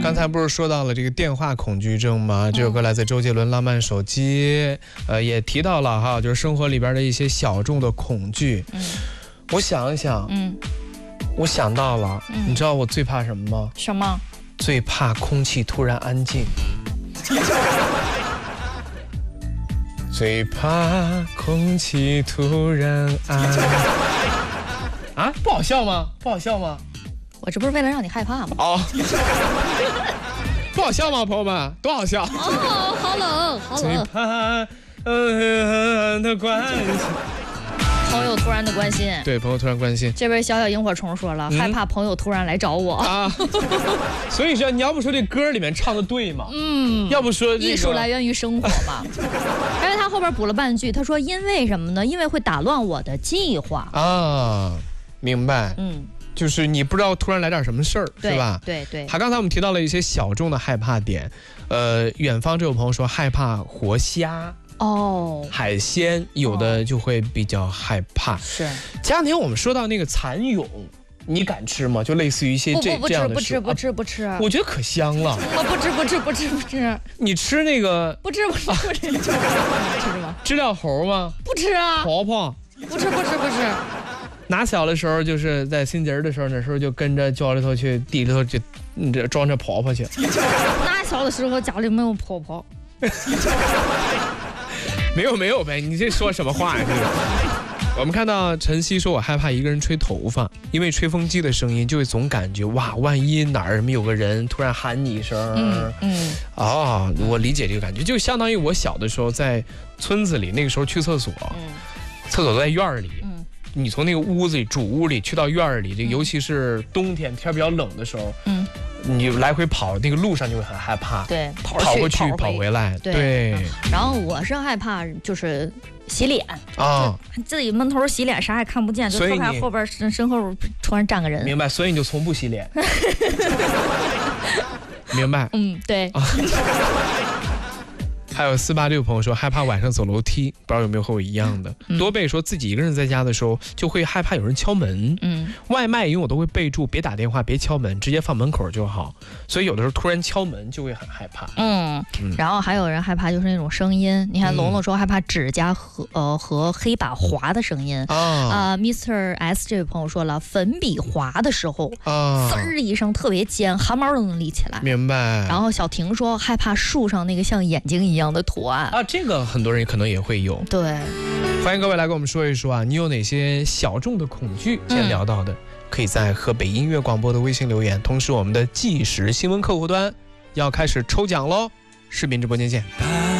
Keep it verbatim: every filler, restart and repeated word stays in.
刚才不是说到了这个电话恐惧症吗？这首歌来自周杰伦《浪漫手机》，呃，也提到了哈，就是生活里边的一些小众的恐惧。嗯，我想一想，嗯，我想到了，嗯、你知道我最怕什么吗？ 什么？ 最怕空气突然安静。最怕空气突然安。啊，不好笑吗？不好笑吗？ 我这不是为了让你害怕吗？ 哦，不好笑吗，朋友们？多好笑！ 哦，好冷，好冷。 最怕呃的关心， 朋友突然的关心。 对，朋友突然关心。 这位小小萤火虫说了，嗯、害怕朋友突然来找我啊。 所以说，你要不说这歌里面唱的对吗？嗯，要不说、这个、 艺术来源于生活嘛。而且他后边补了半句，他说因为什么呢？因为会打乱我的计划啊。明白。嗯。就是你不知道突然来点什么事儿，是吧？ 对对。 还刚才我们提到了一些小众的害怕点，呃，远方这位朋友说害怕活虾哦，海鲜，有的就会比较害怕。是。前两天我们说到那个蚕蛹，你敢吃吗？就类似于一些这这样的不吃不吃不吃不吃， 我觉得可香了。 我不吃不吃不吃不吃。 你吃那个？ 不吃不吃不吃。吃什么？ 知了猴吗？ 不吃啊。 婆婆？ 不吃不吃不吃。 拿小的时候，就是在新节儿的时候，那时候就跟着家里头去地里头去，嗯，装着婆婆去。 拿小的时候家里没有婆婆。 没有没有呗，你这说什么话呀？这个。我们看到晨曦说，我害怕一个人吹头发，因为吹风机的声音就会总感觉哇，万一哪儿有个人突然喊你一声，嗯嗯，哦，我理解这个感觉，就相当于我小的时候在村子里，那个时候去厕所，嗯、厕所都在院里。嗯，你从那个屋子里主屋里去到院里，这尤其是冬天天比较冷的时候，嗯，你来回跑，那个路上就会很害怕， 对，跑跑过去跑跑回来， 对。 对嗯、然后我是害怕就是洗脸啊，自己闷头洗脸啥也看不见，就偷看后边身身后突然站个人。 明白，所以你就从不洗脸。明白。 嗯，对。啊还有四八六朋友说害怕晚上走楼梯，不知道有没有和我一样的。嗯、多贝说自己一个人在家的时候就会害怕有人敲门，嗯，外卖因为我都会备注别打电话别敲门，直接放门口就好，所以有的时候突然敲门就会很害怕。嗯， 嗯然后还有人害怕就是那种声音，你看龙龙说害怕指甲和呃和黑板划的声音啊、呃、，Mister S 这位朋友说了粉笔划的时候啊，滋儿一声特别尖，汗毛都能立起来。 明白。 然后小婷说害怕树上那个像眼睛一样的图案啊，这个很多人可能也会有。 对， 欢迎各位来跟我们说一说啊，你有哪些小众的恐惧？今天聊到的，嗯、可以在河北音乐广播的微信留言。同时，我们的即时新闻客户端要开始抽奖喽，视频直播间见。